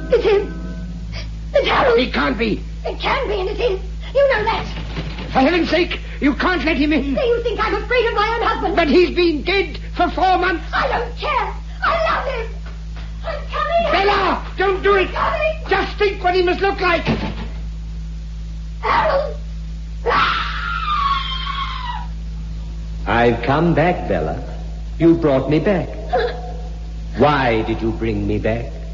It's him. It's Harold. He can't be. It can be, and it is. You know that. For heaven's sake, you can't let him in. Do you think I'm afraid of my own husband? But he's been dead for 4 months. I don't care. I love him. I'm coming. Bella, don't do it. I'm coming. Just think what he must look like. Harold. I've come back, Bella. You brought me back. Why did you bring me back?